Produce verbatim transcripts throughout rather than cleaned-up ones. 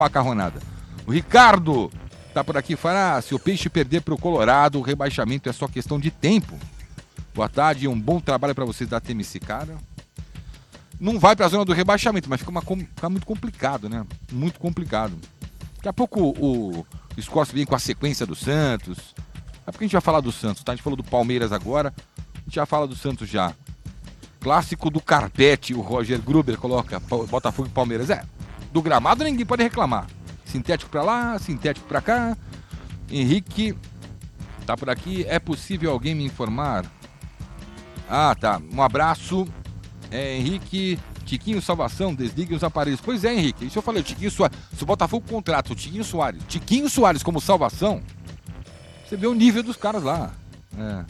macarronada. O Ricardo tá por aqui, fala, ah, se o Peixe perder pro Colorado, o rebaixamento é só questão de tempo. Boa tarde, um bom trabalho para vocês da T M C, cara. Não vai pra zona do rebaixamento, mas fica, uma, fica muito complicado, né? Muito complicado. Daqui a pouco o, o Scorce vem com a sequência do Santos. É porque a gente vai falar do Santos, tá? A gente falou do Palmeiras agora, a gente já fala do Santos já. Clássico do carpete, o Roger Gruber coloca Botafogo e Palmeiras. É, do gramado ninguém pode reclamar. Sintético pra lá, sintético pra cá. Henrique tá por aqui. É possível alguém me informar? Ah, tá. Um abraço. É, Henrique, Tiquinho Salvação, desliguem os aparelhos. Pois é, Henrique, isso eu falei, o Tiquinho Soares. Se o Botafogo contrata o Tiquinho Soares, Tiquinho Soares como salvação, você vê o nível dos caras lá. É.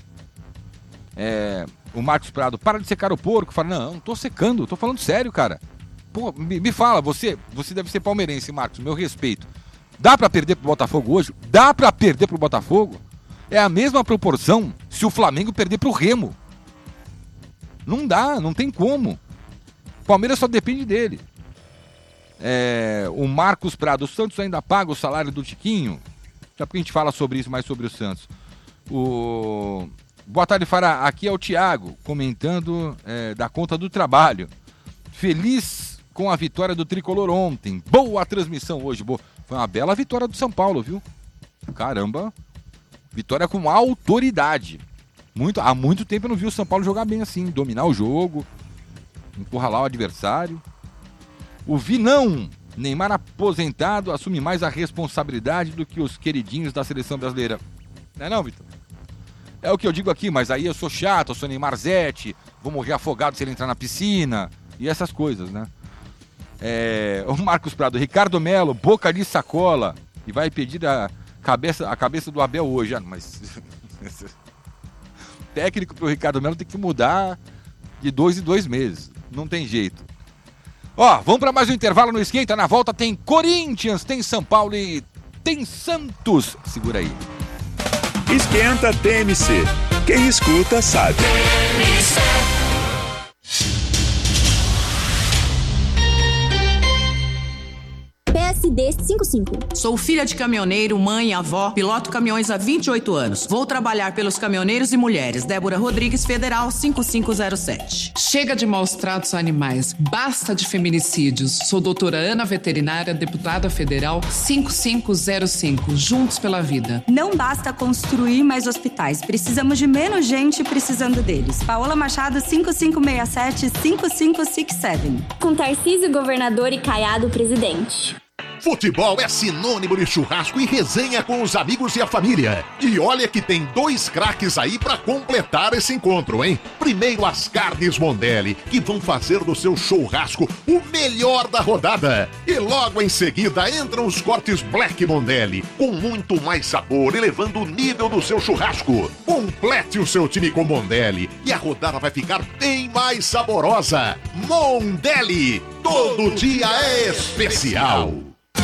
É, o Marcos Prado, para de secar o porco. Fala, não, não tô secando, tô falando sério, cara. Pô, me, me fala, você, você deve ser palmeirense, Marcos, meu respeito. Dá pra perder pro Botafogo hoje? Dá pra perder pro Botafogo? É a mesma proporção se o Flamengo perder pro Remo. Não dá, não tem como. O Palmeiras só depende dele. É, o Marcos Prado, o Santos ainda paga o salário do Tiquinho? Já porque a gente fala sobre isso, mais sobre o Santos. O... Boa tarde, Fará. Aqui é o Thiago, comentando é, da conta do trabalho. Feliz com a vitória do Tricolor ontem. Boa transmissão hoje. Boa. Foi uma bela vitória do São Paulo, viu? Caramba. Vitória com autoridade. Muito, há muito tempo eu não vi o São Paulo jogar bem assim. Dominar o jogo. Encurralar o adversário. O Vinão. Neymar aposentado assume mais a responsabilidade do que os queridinhos da seleção brasileira. Não é não, Vitor? É o que eu digo aqui, mas aí eu sou chato, eu sou Neymar Zete, vou morrer afogado se ele entrar na piscina, e essas coisas, né? É, o Marcos Prado, Ricardo Melo, boca de sacola, e vai pedir a cabeça, a cabeça do Abel hoje. Ah, mas técnico pro Ricardo Melo tem que mudar de dois em dois meses, não tem jeito. Ó, vamos para mais um intervalo no Esquenta, na volta tem Corinthians, tem São Paulo e tem Santos, segura aí. Esquenta T M C. Quem escuta sabe. P S D cinquenta e cinco. Sou filha de caminhoneiro, mãe e avó, piloto caminhões há vinte e oito anos. Vou trabalhar pelos caminhoneiros e mulheres. Débora Rodrigues, Federal cinco cinco zero sete. Chega de maus tratos a animais. Basta de feminicídios. Sou doutora Ana Veterinária, deputada federal cinco cinco zero cinco. Juntos pela vida. Não basta construir mais hospitais. Precisamos de menos gente precisando deles. Paola Machado, cinco cinco seis sete cinco cinco seis sete. Com Tarcísio, governador, e Caiado, presidente. Futebol é sinônimo de churrasco e resenha com os amigos e a família. E olha que tem dois craques aí pra completar esse encontro, hein? Primeiro as carnes Mondelli, que vão fazer do seu churrasco o melhor da rodada. E logo em seguida entram os cortes Black Mondelli, com muito mais sabor, elevando o nível do seu churrasco. Complete o seu time com Mondelli e a rodada vai ficar bem mais saborosa. Mondelli, todo dia é especial.